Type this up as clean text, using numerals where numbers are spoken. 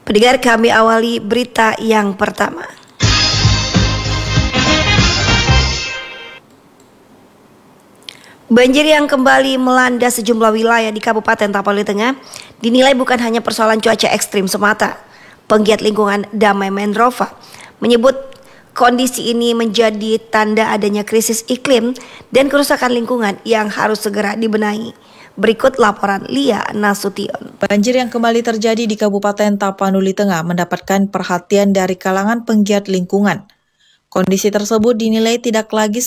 Pendengar, kami awali berita yang pertama. Banjir yang kembali melanda sejumlah wilayah di Kabupaten Tapaluli Tengah dinilai bukan hanya persoalan cuaca ekstrim semata. Penggiat lingkungan Damai Mendrova menyebut kondisi ini menjadi tanda adanya krisis iklim dan kerusakan lingkungan yang harus segera dibenahi. Berikut laporan Lia Nasution. Banjir yang kembali terjadi di Kabupaten Tapanuli Tengah mendapatkan perhatian dari kalangan penggiat lingkungan. Kondisi tersebut dinilai tidak lagi